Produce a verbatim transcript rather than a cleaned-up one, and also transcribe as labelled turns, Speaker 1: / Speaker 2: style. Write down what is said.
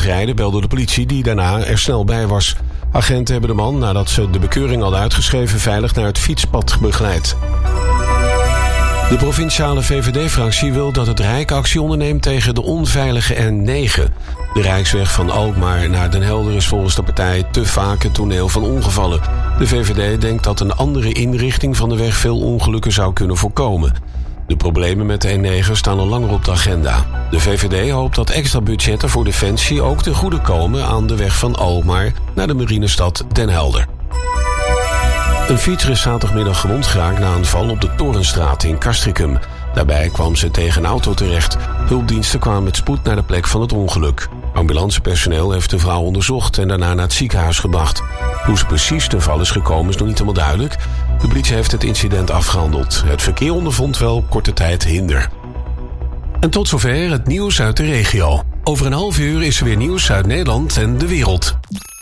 Speaker 1: zag rijden belde de politie, die daarna er snel bij was. Agenten hebben de man, nadat ze de bekeuring hadden uitgeschreven, veilig naar het fietspad begeleid. De provinciale V V D-fractie wil dat het Rijk actie onderneemt tegen de onveilige N negen. De Rijksweg van Alkmaar naar Den Helder is volgens de partij te vaak het toneel van ongevallen. De V V D denkt dat een andere inrichting van de weg veel ongelukken zou kunnen voorkomen. De problemen met de N negen staan al langer op de agenda. De V V D hoopt dat extra budgetten voor Defensie ook ten goede komen aan de weg van Alkmaar naar de marinestad Den Helder. Een fietser is zaterdagmiddag gewond geraakt na een val op de Torenstraat in Castricum. Daarbij kwam ze tegen een auto terecht. Hulpdiensten kwamen met spoed naar de plek van het ongeluk. Ambulancepersoneel heeft de vrouw onderzocht en daarna naar het ziekenhuis gebracht. Hoe ze precies ten val is gekomen is nog niet helemaal duidelijk. De politie heeft het incident afgehandeld. Het verkeer ondervond wel korte tijd hinder. En tot zover het nieuws uit de regio. Over een half uur is er weer nieuws uit Nederland en de wereld.